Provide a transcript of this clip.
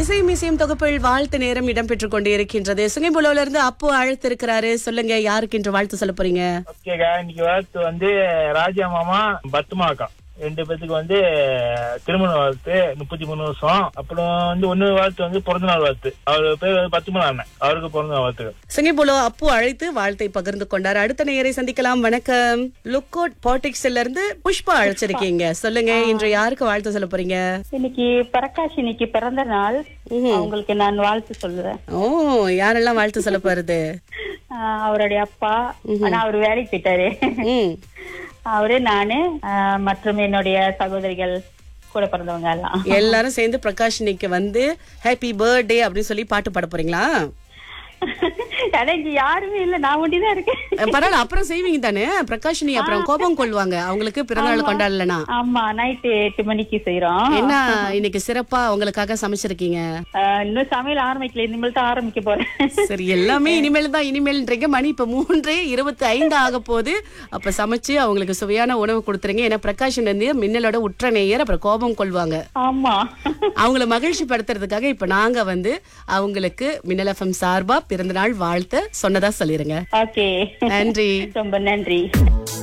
இசை மிசையும் தொகுப்பில் வாழ்த்து நேரம் இடம்பெற்றுக் கொண்டு இருக்கின்றது. சுங்கைபுலோல இருந்து அப்போ அழைத்திருக்கிறாரு. சொல்லுங்க, யாருக்கு இன்று வாழ்த்து சொல்ல போறீங்க? ஓகேக்கா, இன்னைக்கு வாழ்த்து வந்து ராஜா மாமா பத்துமா அக்கா 2 பேத்துக்கு வந்து திருமண வாழ்த்து, 33 வருஷம். அப்புறம் வந்து ஒண்ணு வாழ்த்து வந்து பிறந்த நாள் வாழ்த்து. அவரு பேர் வந்து பத்துமா அண்ணன், அவருக்கு பிறந்த நாள் வாழ்த்து. சுங்கைபுலோ அப்போ அழைத்து வாழ்த்தை பகிர்ந்து கொண்டார். அடுத்த நேயரை சந்திக்கலாம். வணக்கம். லுக்கோட் பாலிடிக்ஸ்ல இருந்து புஷ்பா அழைச்சிருக்கீங்க. சொல்லுங்க, இன்று யாருக்கு வாழ்த்து சொல்ல போறீங்க? இன்னைக்கு பிரகாஷ் இன்னைக்கு பிறந்த நாள். அவங்களுக்கு நான் வாழ்த்து சொல்லுறேன். ஓ, யாரெல்லாம் வாழ்த்து சொல்ல போறது? அவருடைய அப்பா, ஆனா அவரு வேலைக்கு போயிட்டாரு. அவரு, நானு மற்றும் என்னுடைய சகோதரிகள், கூட பிறந்தவங்க எல்லாம் எல்லாரும் சேர்ந்து பிரகாஷ் இன்னைக்கு வந்து ஹாப்பி பர்த்டே அப்படின்னு சொல்லி பாட்டு பாட போறீங்களா? எனக்கு யாருமே இல்ல, நான் ஒண்டிதான் இருக்கேன். பரவாயில்ல, அப்புறம் செய்வீங்க தானே பிரகாஷினி. அப்புறம் கோபம் கொள்வாங்க அவங்களுக்கு பிறந்தநாள் கொண்டாடலனா. ஆமா, நைட்டு 8 மணிக்கு செய்யறோம். என்ன இன்னைக்கு சிறப்பா உங்களுக்காக சமைச்சிருக்கீங்க? இன்னும் சமையல் ஆரம்பிக்கல, இனிமேல் தான் ஆரம்பிக்க போறேன். சரி, எல்லாமே இனிமேல் தான். இனிமேல்ன்றீங்க. மணி இப்ப 3:25 ஆக போகுது. அப்ப சமைச்சு அவங்களுக்கு சுவையான உணவு கொடுத்துருங்க. ஏன்னா பிரகாஷ் வந்து மின்னலோட உற்ற நேயர், அப்புறம் கோபம் கொள்வாங்க. ஆமா, அவங்கள மகிழ்ச்சி படுத்துறதுக்காக இப்ப நாங்க வந்து அவங்களுக்கு மின்னல் எஃப்எம் சார்பா பிறந்தநாள் வாழ்த்து சொன்னதா சொல்லிருங்க. ஓகே, நன்றி. ரொம்ப நன்றி.